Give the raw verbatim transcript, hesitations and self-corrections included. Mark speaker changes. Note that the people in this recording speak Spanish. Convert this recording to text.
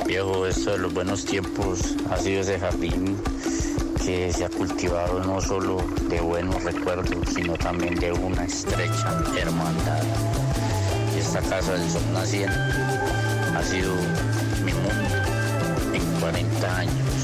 Speaker 1: Viejo, esto de los buenos tiempos ha sido ese jardín que se ha cultivado no solo de buenos recuerdos, sino también de una estrecha hermandad. Y esta casa del sol naciente ha sido mi mundo en cuarenta años.